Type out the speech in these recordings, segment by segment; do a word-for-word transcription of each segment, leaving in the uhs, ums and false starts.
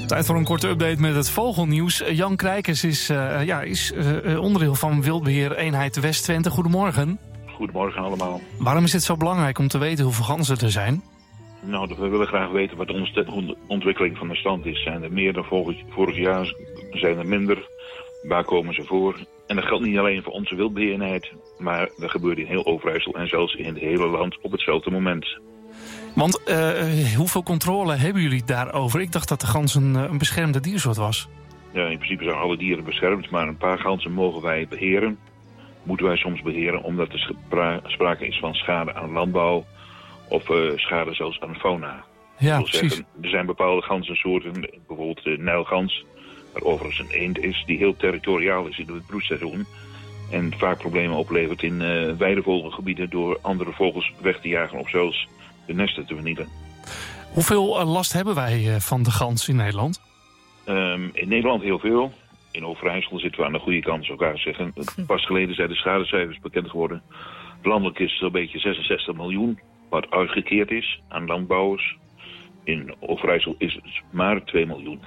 Tijd voor een korte update met het vogelnieuws. Jan Krijkers is, uh, ja, is uh, onderdeel van Wildbeheer Eenheid West-Twente. Goedemorgen. Goedemorgen allemaal. Waarom is het zo belangrijk om te weten hoeveel ganzen er zijn? Nou, we willen graag weten wat de ontwikkeling van de stand is. Zijn er meer dan vorig, vorig jaar? Zijn er minder? Waar komen ze voor? En dat geldt niet alleen voor onze wildbeheereenheid, maar dat gebeurt in heel Overijssel en zelfs in het hele land op hetzelfde moment. Want uh, hoeveel controle hebben jullie daarover? Ik dacht dat de gans een, een beschermde diersoort was. Ja, in principe zijn alle dieren beschermd, maar een paar ganzen mogen wij beheren. Moeten wij soms beheren omdat er spra- sprake is van schade aan landbouw of uh, schade zelfs aan fauna. Ja, precies. Zeggen, er zijn bepaalde ganzensoorten, bijvoorbeeld de nijlgans, waar overigens een eend is, die heel territoriaal is in het broedseizoen. En vaak problemen oplevert in uh, weidevogelgebieden door andere vogels weg te jagen of zelfs de nesten te vernietigen. Hoeveel uh, last hebben wij uh, van de gans in Nederland? Um, in Nederland heel veel. In Overijssel zitten we aan de goede kant, zou ik elkaar zeggen. Pas geleden zijn de schadecijfers bekend geworden. Landelijk is het zo'n beetje zesenzestig miljoen, wat uitgekeerd is aan landbouwers. In Overijssel is het maar twee miljoen.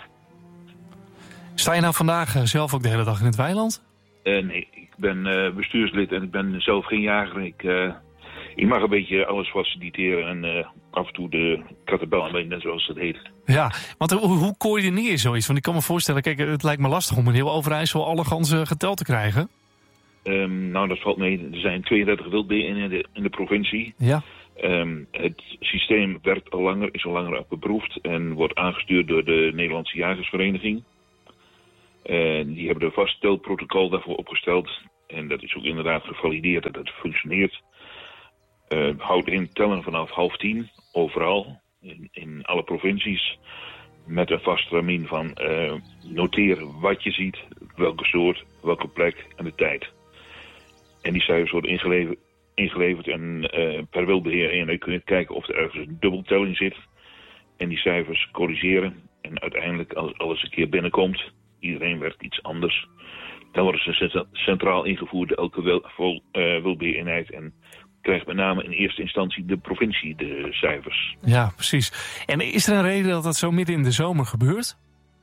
Sta je nou vandaag uh, zelf ook de hele dag in het weiland? Uh, nee, ik ben uh, bestuurslid en ik ben zelf geen jager. Ik, uh, ik mag een beetje alles faciliteren en uh, af en toe de kattenbel aanwenden, zoals het heet. Ja, want hoe, hoe coördineer je zoiets? Want ik kan me voorstellen, kijk, het lijkt me lastig om in heel Overijssel alle ganzen geteld te krijgen. Um, nou, dat valt mee. Er zijn tweeëndertig wildbeheereenheden in de, in de provincie. Ja. Um, het systeem werkt al langer, is al langer beproefd en wordt aangestuurd door de Nederlandse Jagersvereniging. Uh, die hebben een vasttelprotocol daarvoor opgesteld. En dat is ook inderdaad gevalideerd dat het functioneert. Uh, houdt in tellen vanaf half tien, overal, in, in alle provincies. Met een vast termijn van uh, noteren wat je ziet, welke soort, welke plek en de tijd. En die cijfers worden ingeleverd, ingeleverd en uh, per wildbeheer en dan kun je kijken of er ergens een dubbeltelling zit. En die cijfers corrigeren. En uiteindelijk, als alles een keer binnenkomt, iedereen werkt iets anders, dan worden ze centraal ingevoerd, elke wil, vol, uh, wildbeheereenheid. En krijgt met name in eerste instantie de provincie de cijfers. Ja, precies. En is er een reden dat dat zo midden in de zomer gebeurt?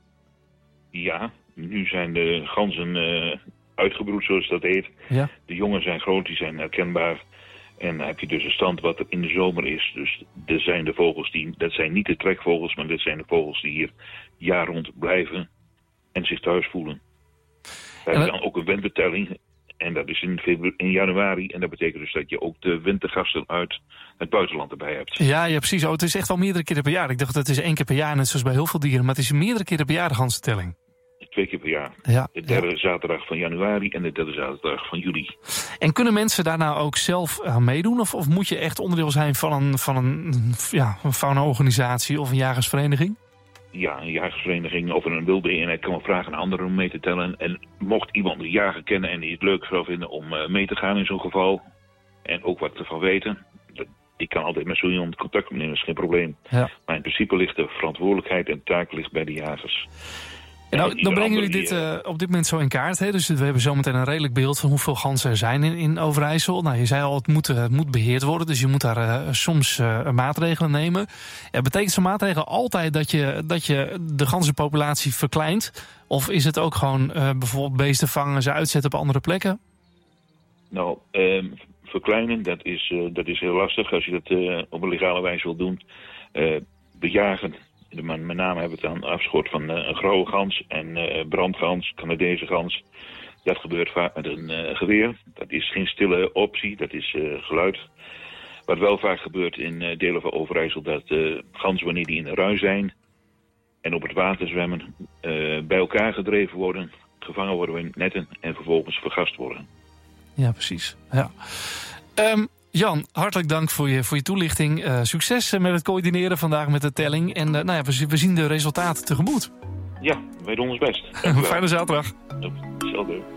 Ja, nu zijn de ganzen uh, uitgebroed, zoals dat heet. Ja. De jongen zijn groot, die zijn herkenbaar. En dan heb je dus een stand wat er in de zomer is. Dus er zijn de vogels die, dat zijn niet de trekvogels, maar dat zijn de vogels die hier jaar rond blijven en zich thuis voelen. We hebben dan ook een wintertelling. En dat is in, februari, in januari. En dat betekent dus dat je ook de wintergasten uit het buitenland erbij hebt. Ja, ja, precies. Oh, het is echt al meerdere keren per jaar. Ik dacht dat het is één keer per jaar, net zoals bij heel veel dieren. Maar het is meerdere keren per jaar de ganzentelling. Twee keer per jaar. Ja, de derde ja. zaterdag van januari en de derde zaterdag van juli. En kunnen mensen daar nou ook zelf aan meedoen? Of, of moet je echt onderdeel zijn van een, van een, ja, een fauna-organisatie of een jagersvereniging? Ja, een jagersvereniging of een wildbeheereenheid kan wel vragen aan anderen om mee te tellen. En mocht iemand de jager kennen en die het leuk zou vinden om uh, mee te gaan in zo'n geval, en ook wat ervan weten, dat, ik kan altijd met zo iemand contact opnemen, dat is geen probleem. Ja. Maar in principe ligt de verantwoordelijkheid en taak ligt bij de jagers. En nou, dan brengen jullie dit uh, op dit moment zo in kaart. Hè? Dus we hebben zometeen een redelijk beeld van hoeveel ganzen er zijn in, in Overijssel. Nou, je zei al, het moet, uh, het moet beheerd worden. Dus je moet daar uh, soms uh, maatregelen nemen. Ja, betekent zo'n maatregel altijd dat je, dat je de ganzenpopulatie verkleint? Of is het ook gewoon uh, bijvoorbeeld beesten vangen, ze uitzetten op andere plekken? Nou, uh, verkleinen, dat is, uh, dat is heel lastig als je dat uh, op een legale wijze wil doen. Uh, bejagen. Met name hebben we het dan afschot van uh, een grauwe gans en uh, brandgans, Canadese gans. Dat gebeurt vaak met een uh, geweer. Dat is geen stille optie, dat is uh, geluid. Wat wel vaak gebeurt in uh, delen van Overijssel, dat uh, ganzen wanneer die in de rui zijn en op het water zwemmen, uh, bij elkaar gedreven worden, gevangen worden in netten en vervolgens vergast worden. Ja, precies. Ja. Um... Jan, hartelijk dank voor je, voor je toelichting. Uh, succes met het coördineren vandaag met de telling. En uh, nou ja, we, we zien de resultaten tegemoet. Ja, wij doen ons best. Fijne zaterdag. Hetzelfde.